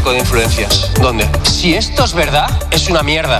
tráfico de influencias. ¿Dónde? Si esto es verdad, es una mierda.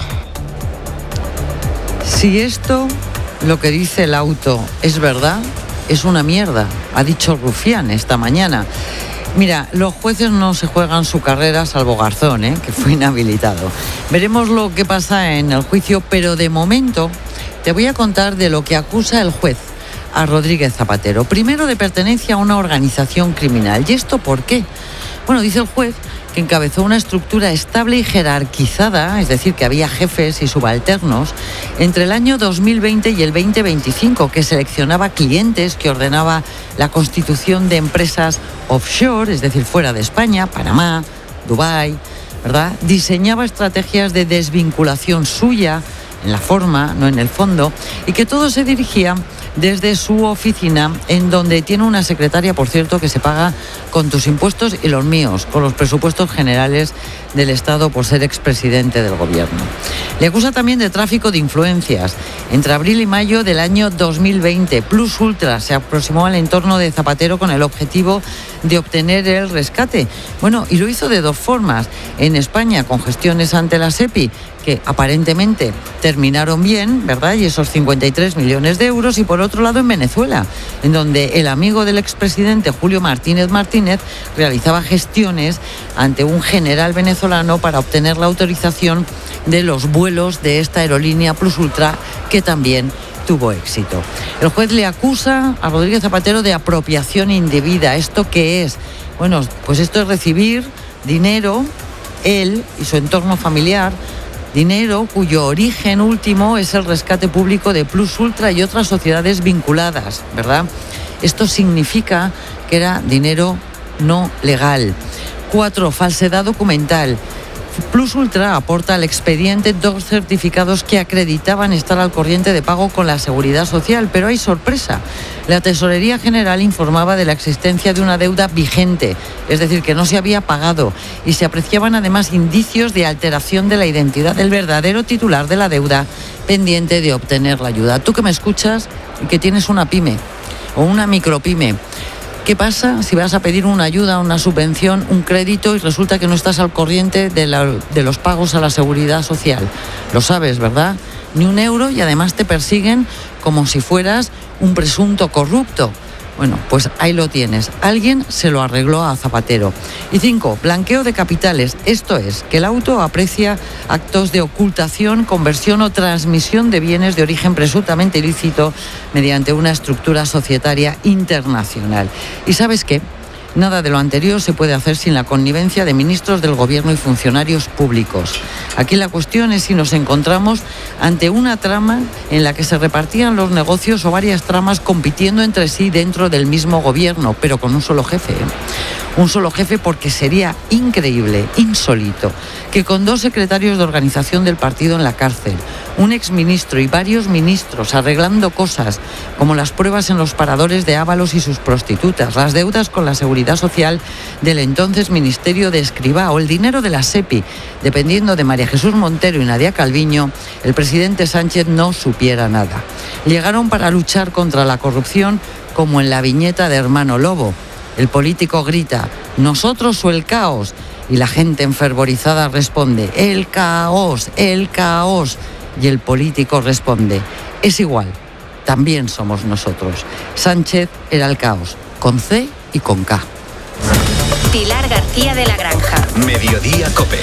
Si esto, lo que dice el auto, es verdad, es una mierda, ha dicho Rufián esta mañana. Mira, los jueces no se juegan su carrera salvo Garzón, que fue inhabilitado. Veremos lo que pasa en el juicio, pero de momento te voy a contar de lo que acusa el juez a Rodríguez Zapatero. Primero, de pertenencia a una organización criminal. ¿Y esto por qué? Bueno, dice el juez que encabezó una estructura estable y jerarquizada, es decir, que había jefes y subalternos, entre el año 2020 y el 2025, que seleccionaba clientes, que ordenaba la constitución de empresas offshore, es decir, fuera de España, Panamá, Dubái, ¿verdad? Diseñaba estrategias de desvinculación suya, en la forma, no en el fondo, y que todo se dirigía desde su oficina, en donde tiene una secretaria, por cierto, que se paga con tus impuestos y los míos, con los presupuestos generales del Estado por ser expresidente del gobierno. Le acusa también de tráfico de influencias. Entre abril y mayo del año 2020, Plus Ultra se aproximó al entorno de Zapatero con el objetivo de obtener el rescate. Bueno, y lo hizo de dos formas. En España, con gestiones ante la SEPI, que aparentemente terminaron bien, ¿verdad? Y esos 53 millones de euros. Y por otro lado, en Venezuela, en donde el amigo del expresidente Julio Martínez realizaba gestiones ante un general venezolano para obtener la autorización de los vuelos de esta aerolínea Plus Ultra, que también tuvo éxito. El juez le acusa a Rodríguez Zapatero de apropiación indebida. ¿Esto qué es? Bueno, pues esto es recibir dinero, él y su entorno familiar, dinero cuyo origen último es el rescate público de Plus Ultra y otras sociedades vinculadas, ¿verdad? Esto significa que era dinero no legal. 4. Falsedad documental. Plus Ultra aporta al expediente 2 certificados que acreditaban estar al corriente de pago con la Seguridad Social, pero hay sorpresa. La Tesorería General informaba de la existencia de una deuda vigente, es decir, que no se había pagado, y se apreciaban además indicios de alteración de la identidad del verdadero titular de la deuda pendiente de obtener la ayuda. Tú que me escuchas y que tienes una pyme o una micropyme, ¿qué pasa si vas a pedir una ayuda, una subvención, un crédito y resulta que no estás al corriente de los pagos a la Seguridad Social? Lo sabes, ¿verdad? Ni un euro, y además te persiguen como si fueras un presunto corrupto. Bueno, pues ahí lo tienes. Alguien se lo arregló a Zapatero. Y 5, blanqueo de capitales. Esto es, que el auto aprecia actos de ocultación, conversión o transmisión de bienes de origen presuntamente ilícito mediante una estructura societaria internacional. ¿Y sabes qué? Nada de lo anterior se puede hacer sin la connivencia de ministros del Gobierno y funcionarios públicos. Aquí la cuestión es si nos encontramos ante una trama en la que se repartían los negocios o varias tramas compitiendo entre sí dentro del mismo Gobierno, pero con un solo jefe. Un solo jefe, porque sería increíble, insólito, que con 2 secretarios de organización del partido en la cárcel, un exministro y varios ministros arreglando cosas como las pruebas en los paradores de Ábalos y sus prostitutas, las deudas con la Seguridad Social del entonces Ministerio de Escrivá o el dinero de la SEPI, dependiendo de María Jesús Montero y Nadia Calviño, el presidente Sánchez no supiera nada. Llegaron para luchar contra la corrupción como en la viñeta de Hermano Lobo. El político grita, ¿nosotros o el caos? Y la gente enfervorizada responde, el caos, el caos. Y el político responde, es igual, también somos nosotros. Sánchez era el caos, con C y con K. Pilar García de la Granja. Mediodía COPE.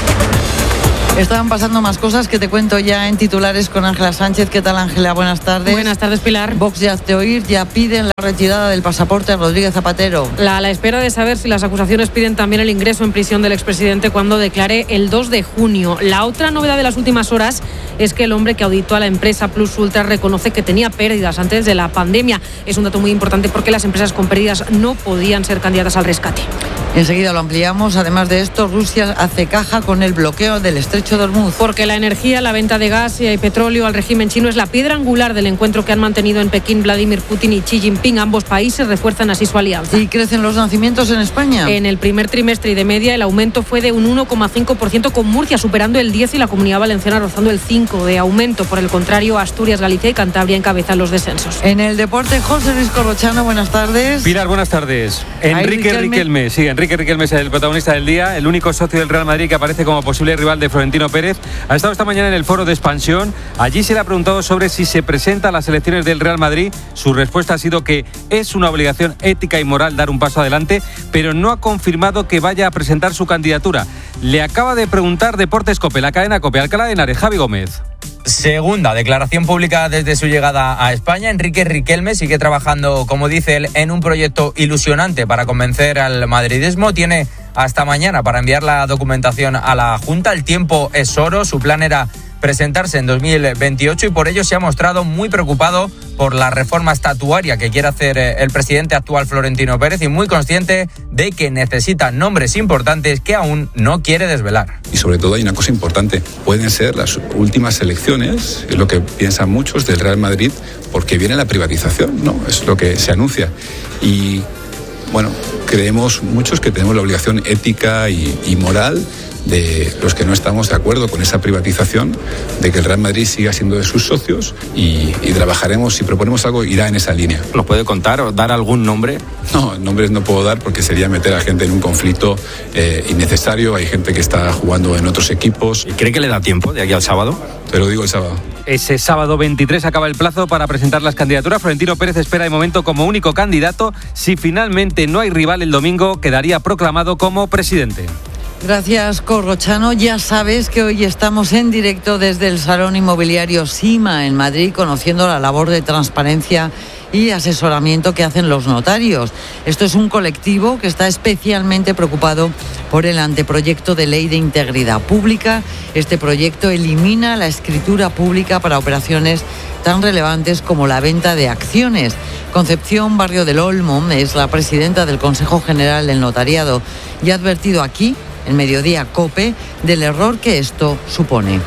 Estaban pasando más cosas que te cuento ya en titulares con Ángela Sánchez. ¿Qué tal, Ángela? Buenas tardes. Buenas tardes, Pilar. Vox ya de oír, ya piden la retirada del pasaporte a Rodríguez Zapatero. A la espera de saber si las acusaciones piden también el ingreso en prisión del expresidente cuando declare el 2 de junio. La otra novedad de las últimas horas es que el hombre que auditó a la empresa Plus Ultra reconoce que tenía pérdidas antes de la pandemia. Es un dato muy importante porque las empresas con pérdidas no podían ser candidatas al rescate. Enseguida lo ampliamos. Además de esto, Rusia hace caja con el bloqueo del Estrecho dicho de Hormuz? Porque la energía, la venta de gas y petróleo al régimen chino es la piedra angular del encuentro que han mantenido en Pekín Vladimir Putin y Xi Jinping. Ambos países refuerzan así su alianza. ¿Y crecen los nacimientos en España? En el primer trimestre y de media el aumento fue de un 1,5%, con Murcia superando el 10% y la Comunidad Valenciana rozando el 5% de aumento. Por el contrario, Asturias, Galicia y Cantabria encabezan los descensos. En el deporte, José Luis Corrochano, buenas tardes. Pilar, buenas tardes. Enrique Riquelme es el protagonista del día, el único socio del Real Madrid que aparece como posible rival de Florentino Pérez. Ha estado esta mañana en el foro de expansión. Allí se le ha preguntado sobre si se presenta a las elecciones del Real Madrid. Su respuesta ha sido que es una obligación ética y moral dar un paso adelante, pero no ha confirmado que vaya a presentar su candidatura. Le acaba de preguntar Deportes COPE, la cadena COPE, Alcalá de Henares, Javi Gómez. Segunda declaración pública desde su llegada a España. Enrique Riquelme sigue trabajando, como dice él, en un proyecto ilusionante para convencer al madridismo. Tiene hasta mañana para enviar la documentación a la Junta. El tiempo es oro. Su plan era presentarse en 2028 y por ello se ha mostrado muy preocupado por la reforma estatuaria que quiere hacer el presidente actual Florentino Pérez y muy consciente de que necesita nombres importantes que aún no quiere desvelar. Y sobre todo hay una cosa importante, pueden ser las últimas elecciones, es lo que piensan muchos del Real Madrid, porque viene la privatización, ¿no? Es lo que se anuncia. Y bueno, creemos muchos que tenemos la obligación ética y moral de los que no estamos de acuerdo con esa privatización, de que el Real Madrid siga siendo de sus socios y trabajaremos, si proponemos algo, irá en esa línea. ¿Nos puede contar o dar algún nombre? No, nombres no puedo dar porque sería meter a gente en un conflicto innecesario. Hay gente que está jugando en otros equipos. ¿Y cree que le da tiempo de aquí al sábado? Te lo digo el sábado. Ese sábado 23 acaba el plazo para presentar las candidaturas. Florentino Pérez espera de momento como único candidato. Si finalmente no hay rival el domingo, quedaría proclamado como presidente. Gracias, Corrochano. Ya sabes que hoy estamos en directo desde el Salón Inmobiliario Sima en Madrid, conociendo la labor de transparencia y asesoramiento que hacen los notarios. Esto es un colectivo que está especialmente preocupado por el anteproyecto de ley de integridad pública. Este proyecto elimina la escritura pública para operaciones tan relevantes como la venta de acciones. Concepción Barrio del Olmo es la presidenta del Consejo General del Notariado y ha advertido aquí, en Mediodía COPE, del error que esto supone.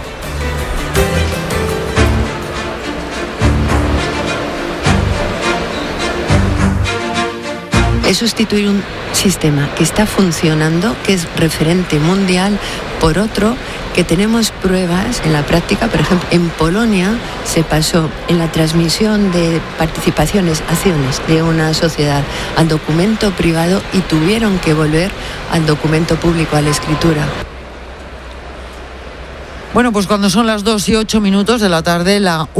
Es sustituir un sistema que está funcionando, que es referente mundial, por otro que tenemos pruebas en la práctica. Por ejemplo, en Polonia se pasó en la transmisión de participaciones, acciones de una sociedad al documento privado y tuvieron que volver al documento público, a la escritura. Bueno, pues cuando son las 2:08 de la tarde, la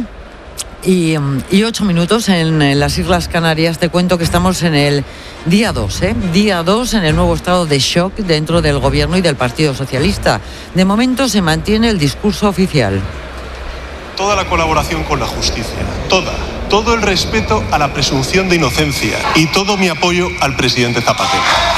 1:08 en las Islas Canarias, te cuento que estamos en el día 2, Día 2 en el nuevo estado de shock dentro del Gobierno y del Partido Socialista. De momento se mantiene el discurso oficial. Toda la colaboración con la justicia, todo el respeto a la presunción de inocencia y todo mi apoyo al presidente Zapatero.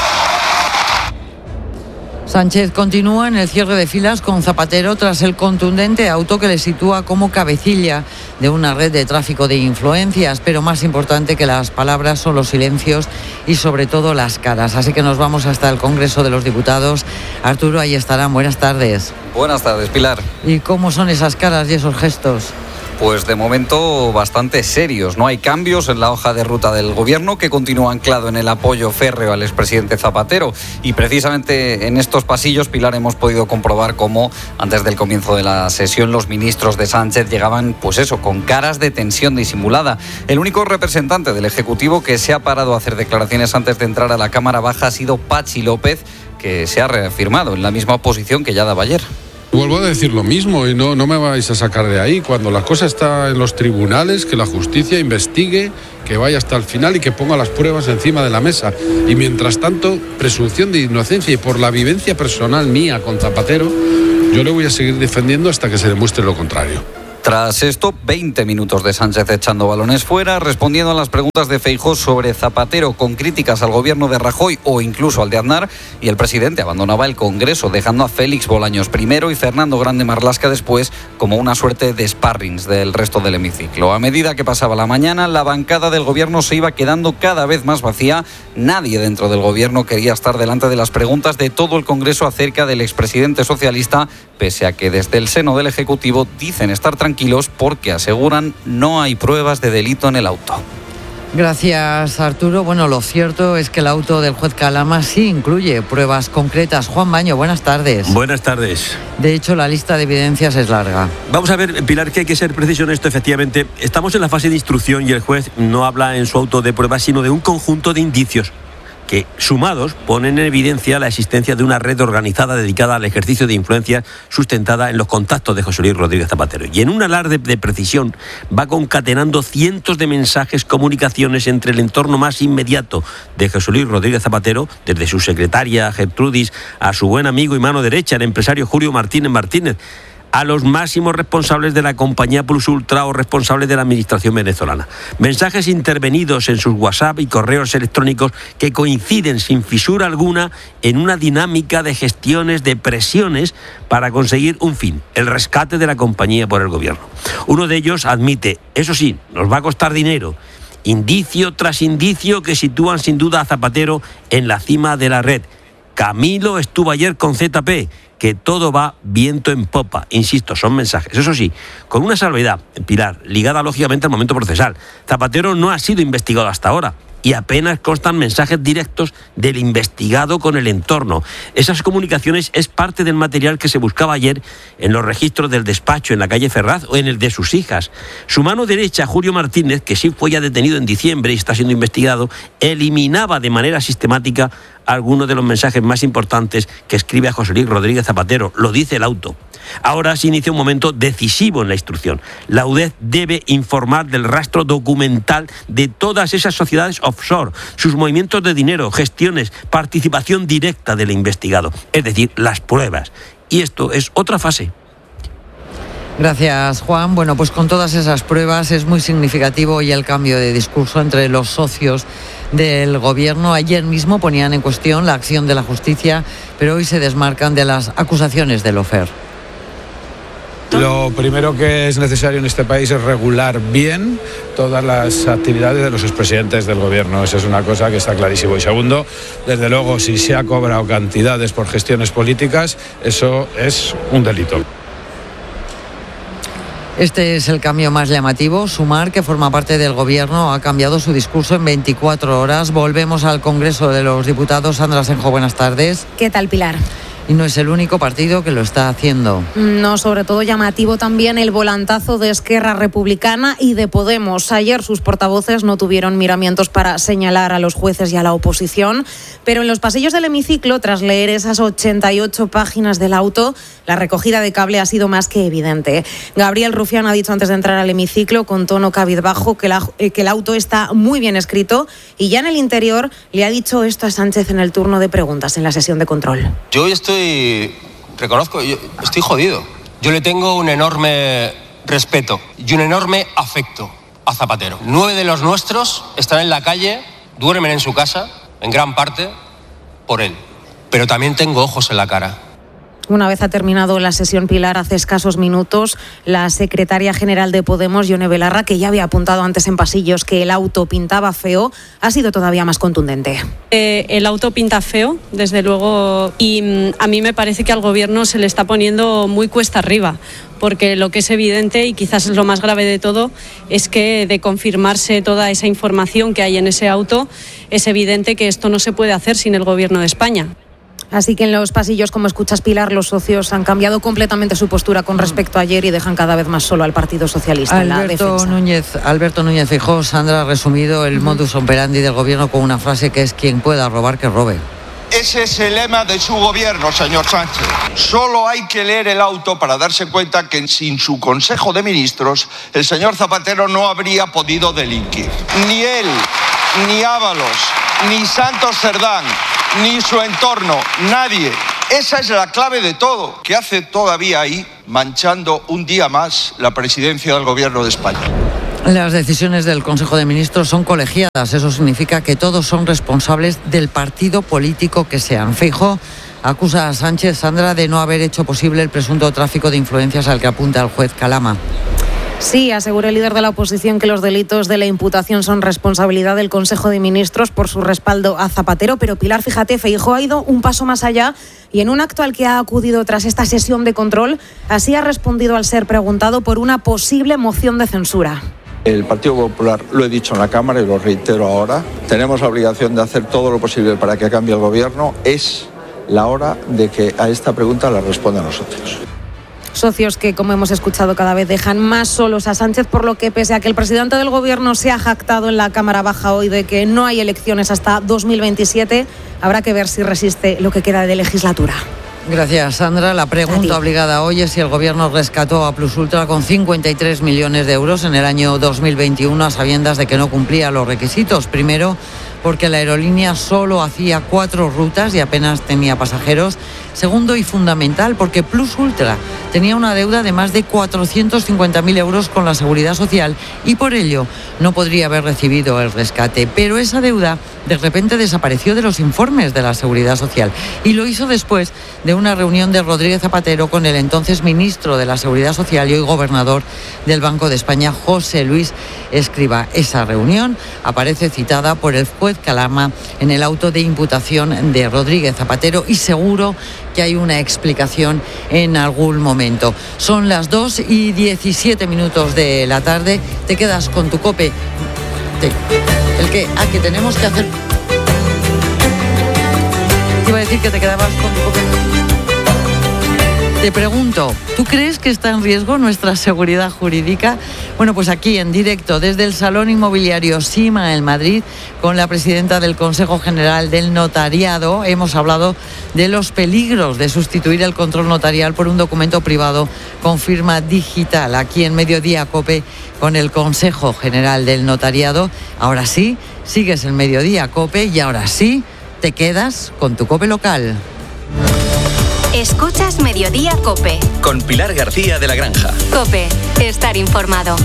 Sánchez continúa en el cierre de filas con Zapatero tras el contundente auto que le sitúa como cabecilla de una red de tráfico de influencias, pero más importante que las palabras son los silencios y sobre todo las caras. Así que nos vamos hasta el Congreso de los Diputados. Arturo, ahí estarán. Buenas tardes. Buenas tardes, Pilar. ¿Y cómo son esas caras y esos gestos? Pues de momento bastante serios. No hay cambios en la hoja de ruta del Gobierno, que continúa anclado en el apoyo férreo al expresidente Zapatero. Y precisamente en estos pasillos, Pilar, hemos podido comprobar cómo antes del comienzo de la sesión los ministros de Sánchez llegaban, pues eso, con caras de tensión disimulada. El único representante del Ejecutivo que se ha parado a hacer declaraciones antes de entrar a la Cámara Baja ha sido Pachi López, que se ha reafirmado en la misma posición que ya daba ayer. Vuelvo a decir lo mismo y no me vais a sacar de ahí. Cuando la cosa está en los tribunales, que la justicia investigue, que vaya hasta el final y que ponga las pruebas encima de la mesa. Y mientras tanto, presunción de inocencia, y por la vivencia personal mía con Zapatero, yo le voy a seguir defendiendo hasta que se demuestre lo contrario. Tras esto, 20 minutos de Sánchez echando balones fuera, respondiendo a las preguntas de Feijóo sobre Zapatero con críticas al gobierno de Rajoy o incluso al de Aznar, y el presidente abandonaba el Congreso, dejando a Félix Bolaños primero y Fernando Grande Marlaska después como una suerte de sparrings del resto del hemiciclo. A medida que pasaba la mañana, la bancada del gobierno se iba quedando cada vez más vacía. Nadie dentro del gobierno quería estar delante de las preguntas de todo el Congreso acerca del expresidente socialista, pese a que desde el seno del Ejecutivo dicen estar tranquilos porque aseguran no hay pruebas de delito en el auto. Gracias, Arturo. Bueno, lo cierto es que el auto del juez Calama sí incluye pruebas concretas. Juan Baño, buenas tardes. Buenas tardes. De hecho, la lista de evidencias es larga. Vamos a ver, Pilar, que hay que ser preciso en esto. Efectivamente, estamos en la fase de instrucción y el juez no habla en su auto de pruebas, sino de un conjunto de indicios que, sumados, ponen en evidencia la existencia de una red organizada dedicada al ejercicio de influencia sustentada en los contactos de José Luis Rodríguez Zapatero. Y en un alarde de precisión va concatenando cientos de mensajes, comunicaciones entre el entorno más inmediato de José Luis Rodríguez Zapatero, desde su secretaria Gertrudis a su buen amigo y mano derecha, el empresario Julio Martínez, a los máximos responsables de la compañía Plus Ultra o responsables de la administración venezolana. Mensajes intervenidos en sus WhatsApp y correos electrónicos que coinciden sin fisura alguna en una dinámica de gestiones, de presiones para conseguir un fin, el rescate de la compañía por el gobierno. Uno de ellos admite, eso sí, nos va a costar dinero, indicio tras indicio que sitúan sin duda a Zapatero en la cima de la red. Camilo estuvo ayer con ZP, que todo va viento en popa. Insisto, son mensajes. Eso sí, con una salvedad, Pilar, ligada lógicamente al momento procesal. Zapatero no ha sido investigado hasta ahora y apenas constan mensajes directos del investigado con el entorno. Esas comunicaciones es parte del material que se buscaba ayer en los registros del despacho en la calle Ferraz o en el de sus hijas. Su mano derecha, Julio Martínez, que sí fue ya detenido en diciembre y está siendo investigado, eliminaba de manera sistemática algunos de los mensajes más importantes que escribe a José Luis Rodríguez Zapatero. Lo dice el auto. Ahora se inicia un momento decisivo en la instrucción. La UDEF debe informar del rastro documental de todas esas sociedades offshore, sus movimientos de dinero, gestiones, participación directa del investigado, es decir, las pruebas. Y esto es otra fase. Gracias, Juan. Bueno, pues con todas esas pruebas es muy significativo hoy el cambio de discurso entre los socios del gobierno. Ayer mismo ponían en cuestión la acción de la justicia, pero hoy se desmarcan de las acusaciones del Lofer. Lo primero que es necesario en este país es regular bien todas las actividades de los expresidentes del gobierno. Esa es una cosa que está clarísimo. Y segundo, desde luego, si se ha cobrado cantidades por gestiones políticas, eso es un delito. Este es el cambio más llamativo. Sumar, que forma parte del gobierno, ha cambiado su discurso en 24 horas. Volvemos al Congreso de los Diputados. Sandra Senjo, buenas tardes. ¿Qué tal, Pilar? Y no es el único partido que lo está haciendo. No, sobre todo llamativo también el volantazo de Esquerra Republicana y de Podemos. Ayer sus portavoces no tuvieron miramientos para señalar a los jueces y a la oposición, pero en los pasillos del hemiciclo, tras leer esas 88 páginas del auto, la recogida de cable ha sido más que evidente. Gabriel Rufián ha dicho antes de entrar al hemiciclo con tono cabizbajo que el auto está muy bien escrito, y ya en el interior le ha dicho esto a Sánchez en el turno de preguntas en la sesión de control. Yo estoy jodido. Yo le tengo un enorme respeto y un enorme afecto a Zapatero. 9 de los nuestros están en la calle, duermen en su casa, en gran parte, por él. Pero también tengo ojos en la cara. Una vez ha terminado la sesión, Pilar, hace escasos minutos, la secretaria general de Podemos, Ione Belarra, que ya había apuntado antes en pasillos que el auto pintaba feo, ha sido todavía más contundente. El auto pinta feo, desde luego, y a mí me parece que al gobierno se le está poniendo muy cuesta arriba, porque lo que es evidente, y quizás es lo más grave de todo, es que de confirmarse toda esa información que hay en ese auto, es evidente que esto no se puede hacer sin el gobierno de España. Así que en los pasillos, como escuchas, Pilar, los socios han cambiado completamente su postura con respecto a ayer y dejan cada vez más solo al Partido Socialista en la defensa. Alberto Núñez Feijóo, Sandra, ha resumido el modus operandi del gobierno con una frase que es: quien pueda robar, que robe. Ese es el lema de su gobierno, señor Sánchez. Solo hay que leer el auto para darse cuenta que sin su Consejo de Ministros, el señor Zapatero no habría podido delinquir. Ni él, ni Ábalos, ni Santos Cerdán, ni su entorno, nadie Esa es la clave de todo. ¿Qué hace todavía ahí manchando un día más la presidencia del Gobierno de España? Las decisiones del Consejo de Ministros son colegiadas. Eso significa que todos son responsables del partido político que sean. Feijóo acusa a Sánchez, Sandra, de no haber hecho posible el presunto tráfico de influencias al que apunta el juez Calama. Sí, asegura el líder de la oposición que los delitos de la imputación son responsabilidad del Consejo de Ministros por su respaldo a Zapatero. Pero Pilar, fíjate, Feijóo ha ido un paso más allá y en un acto al que ha acudido tras esta sesión de control, así ha respondido al ser preguntado por una posible moción de censura. El Partido Popular, lo he dicho en la Cámara y lo reitero ahora, tenemos la obligación de hacer todo lo posible para que cambie el Gobierno. Es la hora de que a esta pregunta la respondan nosotros. Socios que, como hemos escuchado, cada vez dejan más solos a Sánchez, por lo que, pese a que el presidente del Gobierno se ha jactado en la Cámara Baja hoy de que no hay elecciones hasta 2027, habrá que ver si resiste lo que queda de legislatura. Gracias, Sandra. La pregunta obligada hoy es si el Gobierno rescató a Plus Ultra con 53 millones de euros en el año 2021 a sabiendas de que no cumplía los requisitos. Primero, porque la aerolínea solo hacía 4 rutas y apenas tenía pasajeros. Segundo y fundamental, porque Plus Ultra tenía una deuda de más de 450.000 euros con la Seguridad Social y por ello no podría haber recibido el rescate. Pero esa deuda de repente desapareció de los informes de la Seguridad Social y lo hizo después de una reunión de Rodríguez Zapatero con el entonces ministro de la Seguridad Social y hoy gobernador del Banco de España, José Luis Escrivá. Esa reunión aparece citada por el juez Calama en el auto de imputación de Rodríguez Zapatero y seguro que hay una explicación en algún momento. Son las 2:17 de la tarde. Te quedas con tu COPE. Que tenemos que hacer. Te iba a decir que te quedabas con tu COPE. Te pregunto, ¿tú crees que está en riesgo nuestra seguridad jurídica? Bueno, pues aquí en directo desde el Salón Inmobiliario Sima en Madrid, con la presidenta del Consejo General del Notariado, hemos hablado de los peligros de sustituir el control notarial por un documento privado con firma digital. Aquí en Mediodía COPE con el Consejo General del Notariado. Ahora sí, sigues el Mediodía COPE y ahora sí, te quedas con tu COPE local. Escuchas Mediodía COPE. Con Pilar García de la Granja. COPE, estar informado.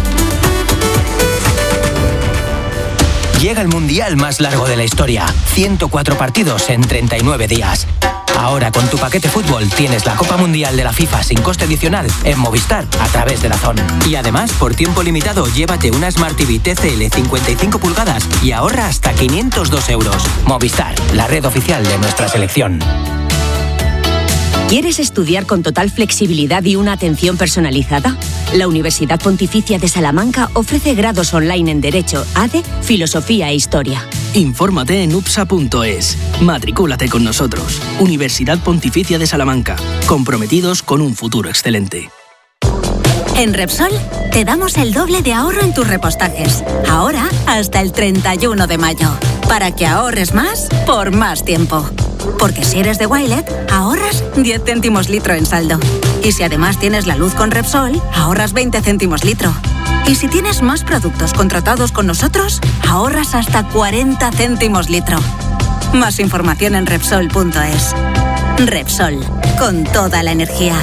Llega el mundial más largo de la historia. 104 partidos en 39 días. Ahora con tu paquete fútbol tienes la Copa Mundial de la FIFA sin coste adicional en Movistar a través de DAZN. Y además, por tiempo limitado, llévate una Smart TV TCL 55 pulgadas y ahorra hasta 502 euros. Movistar, la red oficial de nuestra selección. ¿Quieres estudiar con total flexibilidad y una atención personalizada? La Universidad Pontificia de Salamanca ofrece grados online en Derecho, ADE, Filosofía e Historia. Infórmate en upsa.es. Matricúlate con nosotros. Universidad Pontificia de Salamanca. Comprometidos con un futuro excelente. En Repsol te damos el doble de ahorro en tus repostajes. Ahora hasta el 31 de mayo. Para que ahorres más por más tiempo. Porque si eres de Wilet, ahorras 10 céntimos litro en saldo. Y si además tienes la luz con Repsol, ahorras 20 céntimos litro. Y si tienes más productos contratados con nosotros, ahorras hasta 40 céntimos litro. Más información en Repsol.es. Repsol, con toda la energía.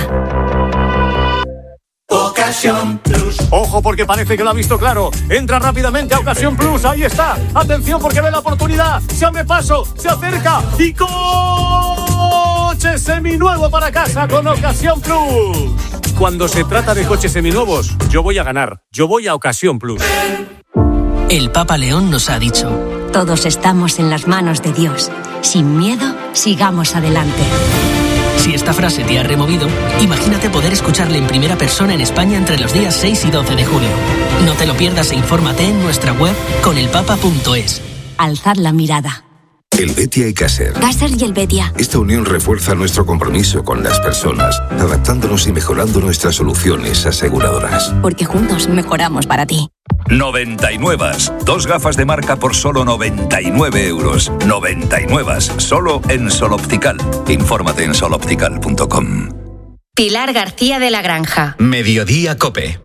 Ocasión Plus. Ojo porque parece que lo ha visto claro. Entra rápidamente a Ocasión Plus. Ahí está. Atención porque ve la oportunidad. Se abre paso, se acerca y coche seminuevo para casa con Ocasión Plus. Cuando se trata de coches seminuevos, yo voy a ganar. Yo voy a Ocasión Plus. El Papa León nos ha dicho: todos estamos en las manos de Dios. Sin miedo, sigamos adelante. Si esta frase te ha removido, imagínate poder escucharle en primera persona en España entre los días 6 y 12 de junio. No te lo pierdas e infórmate en nuestra web conelpapa.es. Alzad la mirada. Helvetia y Caser. Caser y Helvetia. Esta unión refuerza nuestro compromiso con las personas, adaptándonos y mejorando nuestras soluciones aseguradoras. Porque juntos mejoramos para ti. 99. 2 gafas de marca por solo 99 euros. 99. Solo en Sol Optical. Infórmate en soloptical.com. Pilar García de la Granja. Mediodía COPE.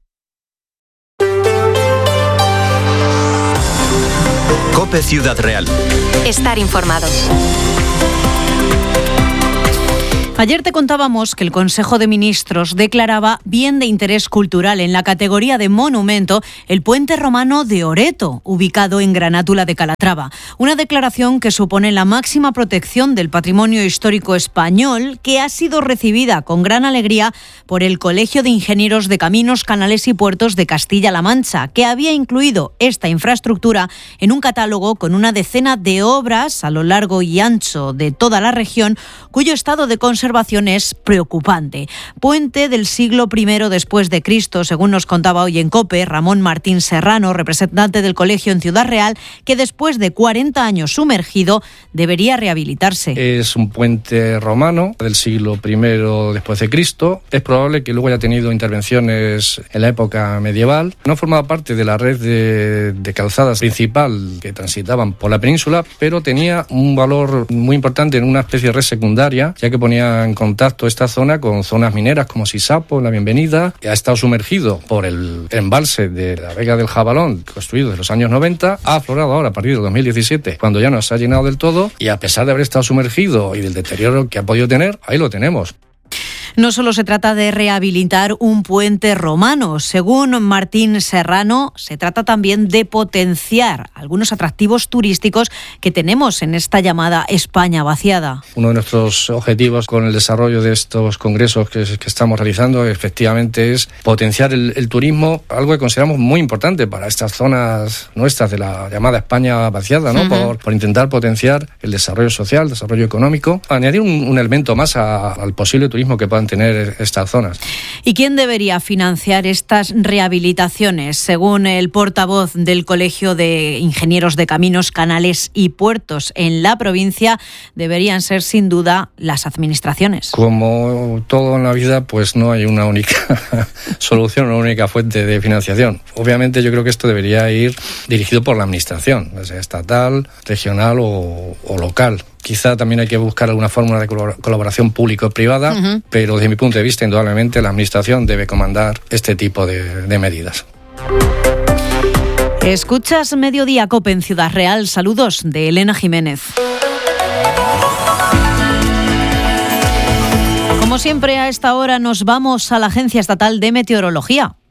COPE Ciudad Real. Estar informado. Ayer te contábamos que el Consejo de Ministros declaraba bien de interés cultural en la categoría de monumento el puente romano de Oreto, ubicado en Granátula de Calatrava. Una declaración que supone la máxima protección del patrimonio histórico español, que ha sido recibida con gran alegría por el Colegio de Ingenieros de Caminos, Canales y Puertos de Castilla-La Mancha, que había incluido esta infraestructura en un catálogo con una decena de obras a lo largo y ancho de toda la región, cuyo estado de conservación es preocupante. Puente del siglo I después de Cristo, según nos contaba hoy en COPE Ramón Martín Serrano, representante del colegio en Ciudad Real, que después de 40 años sumergido debería rehabilitarse. Es un puente romano del siglo I después de Cristo. Es probable que luego haya tenido intervenciones en la época medieval. No formaba parte de la red de calzadas principal que transitaban por la península, pero tenía un valor muy importante en una especie de red secundaria, ya que ponía en contacto esta zona con zonas mineras como Sisapo, La Bienvenida. Ha estado sumergido por el embalse de la Vega del Jabalón, construido en los años 90, ha aflorado ahora a partir de 2017, cuando ya no se ha llenado del todo, y a pesar de haber estado sumergido y del deterioro que ha podido tener, ahí lo tenemos. No solo se trata de rehabilitar un puente romano. Según Martín Serrano, se trata también de potenciar algunos atractivos turísticos que tenemos en esta llamada España vaciada. Uno de nuestros objetivos con el desarrollo de estos congresos que estamos realizando efectivamente es potenciar el turismo, algo que consideramos muy importante para estas zonas nuestras de la llamada España vaciada, ¿no? Por intentar potenciar el desarrollo social, el desarrollo económico, añadir un elemento más al posible turismo que puedan tener estas zonas. ¿Y quién debería financiar estas rehabilitaciones? Según el portavoz del Colegio de Ingenieros de Caminos, Canales y Puertos en la provincia, deberían ser sin duda las administraciones. Como todo en la vida, pues no hay una única solución, una única fuente de financiación. Obviamente yo creo que esto debería ir dirigido por la administración, ya sea estatal, regional o local. Quizá también hay que buscar alguna fórmula de colaboración público-privada, pero desde mi punto de vista, indudablemente, la Administración debe comandar este tipo de medidas. Escuchas Mediodía COPE en Ciudad Real. Saludos de Elena Jiménez. Como siempre, a esta hora nos vamos a la Agencia Estatal de Meteorología.